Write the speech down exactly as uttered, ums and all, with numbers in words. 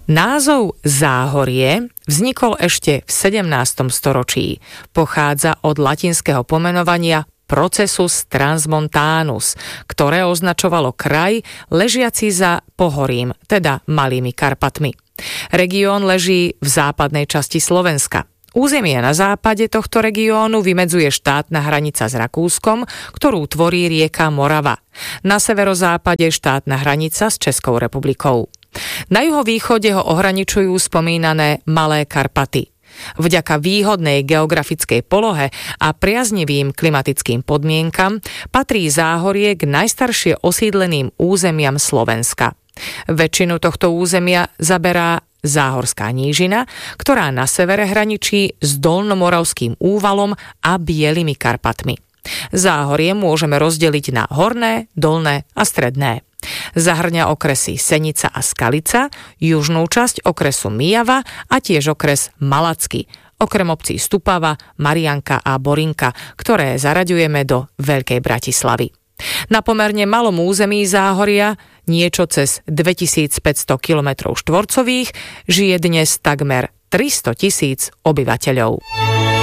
Názov Záhorie vznikol ešte v sedemnástom storočí. Pochádza od latinského pomenovania Processus transmontanus, ktoré označovalo kraj ležiaci za pohorím, teda Malými Karpatmi. Región leží v západnej časti Slovenska. Územie na západe tohto regiónu vymedzuje štátna hranica s Rakúskom, ktorú tvorí rieka Morava. Na severozápade štátna hranica s Českou republikou. Na juhovýchode ho ohraničujú spomínané Malé Karpaty. Vďaka výhodnej geografickej polohe a priaznivým klimatickým podmienkam patrí Záhorie k najstaršie osídleným územiam Slovenska. Väčšinu tohto územia zaberá Záhorská nížina, ktorá na severe hraničí s Dolnomoravským úvalom a Bielými Karpatmi. Záhorie môžeme rozdeliť na horné, dolné a stredné. Zahŕňa okresy Senica a Skalica, južnú časť okresu Myjava a tiež okres Malacky, okrem obcí Stupava, Marianka a Borinka, ktoré zaraďujeme do Veľkej Bratislavy. Na pomerne malom území Záhoria, niečo cez dvetisícpäťsto kilometrov štvorcových, žije dnes takmer tristotisíc obyvateľov.